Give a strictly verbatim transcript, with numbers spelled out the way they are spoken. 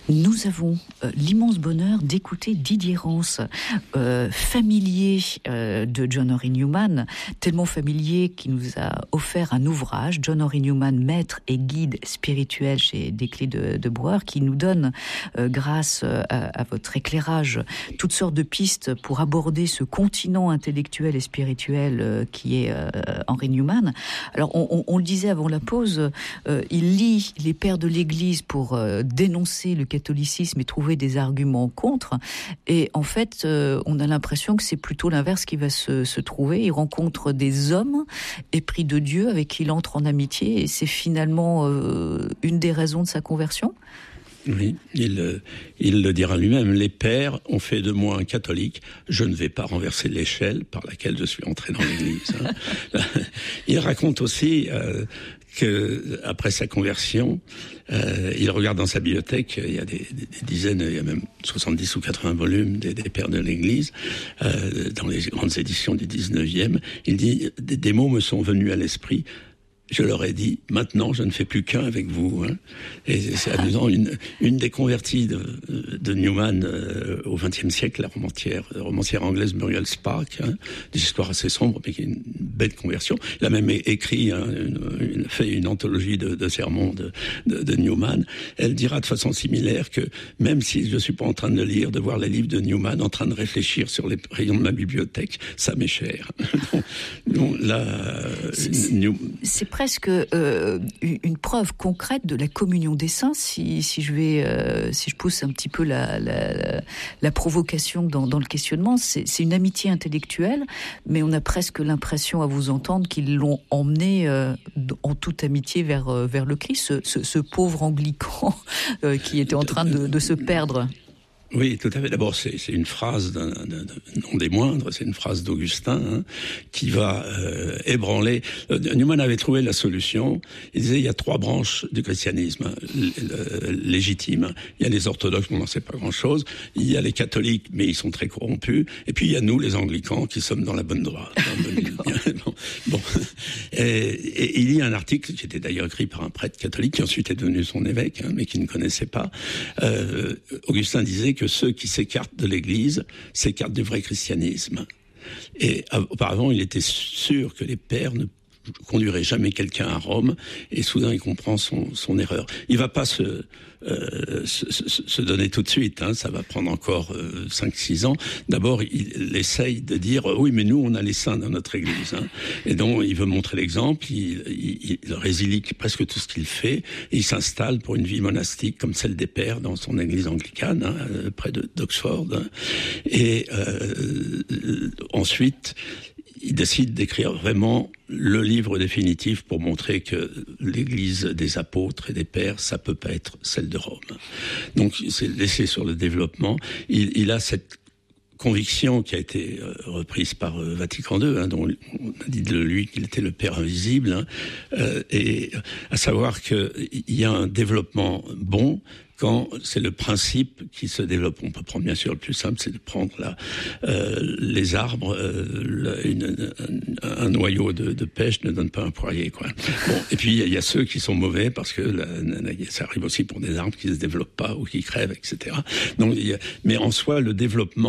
Nous avons euh, l'immense bonheur d'écouter Didier Rance, euh, familier euh, de John Henry Newman, tellement familier qu'il nous a offert un ouvrage, John Henry Newman, maître et guide spirituel chez Desclés de, de Brouwer, qui nous donne, euh, grâce à, à votre éclairage, toutes sortes de pistes pour aborder ce continent intellectuel et spirituel euh, qui est euh, Henry Newman. Alors, on, on, on le disait avant la pause, euh, il lit les pères de l'Église pour euh, dénoncer le catholicisme et trouver des arguments contre. Et en fait, euh, on a l'impression que c'est plutôt l'inverse qui va se, se trouver. Il rencontre des hommes épris de Dieu avec qui il entre en amitié, et c'est finalement euh, une des raisons de sa conversion. Oui, il, il le dira lui-même. Les pères ont fait de moi un catholique. Je ne vais pas renverser l'échelle par laquelle je suis entré dans l'Église. Hein. Il raconte aussi euh, que après sa conversion, euh, il regarde dans sa bibliothèque, il y a des, des, des dizaines, il y a même soixante-dix ou quatre-vingts volumes des, des pères de l'Église, euh, dans les grandes éditions du dix-neuvième. Il dit des, des mots me sont venus à l'esprit. Je leur ai dit, maintenant, je ne fais plus qu'un avec vous. Hein. Et c'est amusant, une, une des converties de, de Newman euh, au vingtième siècle, la romancière, la romancière anglaise Muriel Spark, hein, des histoires assez sombres, mais qui est une belle conversion. Il a même écrit, hein, une, une, fait une anthologie de, de sermons de, de, de Newman. Elle dira de façon similaire que même si je ne suis pas en train de lire, de voir les livres de Newman, en train de réfléchir sur les rayons de ma bibliothèque, ça m'est cher. donc, donc, là, c'est, New... c'est presque euh, une preuve concrète de la communion des saints, si, si je vais, euh, si je pousse un petit peu la, la, la provocation dans, dans le questionnement. C'est, c'est une amitié intellectuelle, mais on a presque l'impression, à vous entendre, qu'ils l'ont emmené euh, en toute amitié vers, euh, vers le Christ, ce, ce, ce pauvre anglican euh, qui était en train de, de se perdre. Oui, tout à fait. D'abord, c'est, c'est une phrase, d'un, d'un, d'un, non des moindres, c'est une phrase d'Augustin hein, qui va euh, ébranler. Euh, Newman avait trouvé la solution. Il disait il y a trois branches du christianisme hein, légitimes. Il y a les orthodoxes, on n'en sait pas grand-chose. Il y a les catholiques, mais ils sont très corrompus. Et puis il y a nous, les anglicans, qui sommes dans la bonne droite. bon, bon. Et, et il y a un article qui était d'ailleurs écrit par un prêtre catholique qui ensuite est devenu son évêque, hein, mais qui ne connaissait pas. Euh, Augustin disait que ceux qui s'écartent de l'Église s'écartent du vrai christianisme. Et auparavant, il était sûr que les pères ne conduiraient jamais quelqu'un à Rome, et soudain il comprend son, son erreur. Il va pas se, euh, se, se, se donner tout de suite, hein, ça va prendre encore euh, cinq six ans. D'abord, il, il essaye de dire oui, mais nous on a les saints dans notre Église, hein. Et donc il veut montrer l'exemple. Il, il, il résilie presque tout ce qu'il fait, et il s'installe pour une vie monastique comme celle des pères dans son Église anglicane, hein, près de, d'Oxford. Hein. Et euh, ensuite, il décide d'écrire vraiment le livre définitif pour montrer que l'Église des apôtres et des pères, ça peut pas être celle de Rome. Donc, c'est laissé sur le développement. Il, il a cette conviction qui a été euh, reprise par euh, Vatican deux, hein, dont on a dit de lui qu'il était le Père invisible, hein, euh, et à savoir qu'il y a un développement bon quand c'est le principe qui se développe. On peut prendre, bien sûr, le plus simple, c'est de prendre là, euh, les arbres, euh, le, une, un, un noyau de, de pêche ne donne pas un poirier, quoi. Bon, et puis il y, y a ceux qui sont mauvais parce que la, la, ça arrive aussi pour des arbres qui ne se développent pas ou qui crèvent, et cetera. Donc, y a, mais en soi, le développement